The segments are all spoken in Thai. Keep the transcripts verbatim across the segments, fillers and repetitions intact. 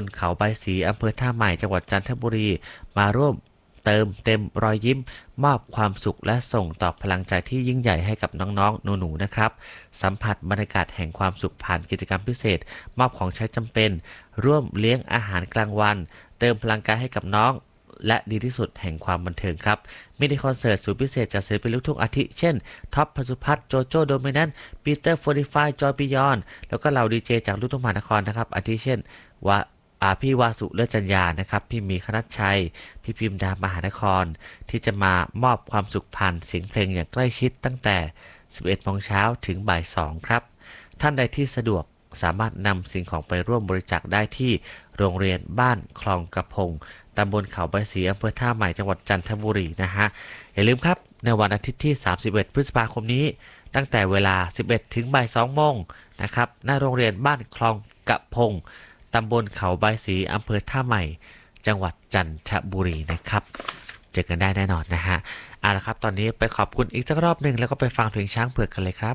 เขาใบสีอำเภอท่าใหม่จังหวัดจันทบุรีมาร่วมเติมเต็มรอยยิ้มมอบความสุขและส่งต่อพลังใจที่ยิ่งใหญ่ให้กับน้องๆหนูๆนะครับสัมผัสบรรยากาศแห่งความสุขผ่านกิจกรรมพิเศษมอบของใช้จำเป็นร่วมเลี้ยงอาหารกลางวันเติมพลังกายให้กับน้องและดีที่สุดแห่งความบันเทิงครับมินิคอนเสิร์ตสุดพิเศษจากศิลปินลูกทุ่งอาทิเช่นท็อปพสุพัฒน์โจโจ้โดมินันปีเตอร์โฟร์ตี้ไฟว์จอยปิยอนแล้วก็เหล่าดีเจจากลูกทุ่งมหานครนะครับอาทิเช่นว่าอาพี่วาสุเลิศจัญญานะครับพี่มีคณัชชัยพี่พิมดามหานครที่จะมามอบความสุขผ่านเสียงเพลงอย่างใกล้ชิดตั้งแต่ สิบเอ็ดโมงเช้าถึงบ่ายสองครับท่านใดที่สะดวกสามารถนำสิ่งของไปร่วมบริจาคได้ที่โรงเรียนบ้านคลองกระพงตำบลเขาใบสีอำเภอท่าใหม่จังหวัดจันทบุรีนะฮะอย่าลืมครับในวันอาทิตย์ที่สามสิบเอ็ดพฤษภาคมนี้ตั้งแต่เวลาสิบเอ็ดถึงบ่ายสองโมงนะครับหน้าโรงเรียนบ้านคลองกระพงตำบลเขาใบสีอำเภอท่าใหม่จังหวัดจันทบุรีนะครับเจอกันได้แน่นอนนะฮะเอาละครับตอนนี้ไปขอบคุณอีกสักรอบหนึ่งแล้วก็ไปฟังเพลงช้างเผือกกันเลยครับ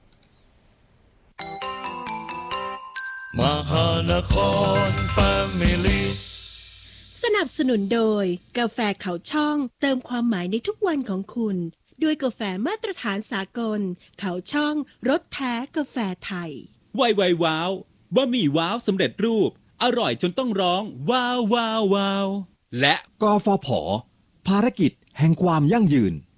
มหานครแฟมิลี่สนับสนุนโดยกาแฟเขาช่องเติมความหมายในทุกวันของคุณด้วยกาแฟมาตรฐานสากลเขาช่องรสแท้กาแฟไทยไวไวว้าวบะหมี่ว้าวสำเร็จรูปอร่อยจนต้องร้องว้าวว้าวว้าวและกฟผ.ภารกิจแห่งความยั่งยืน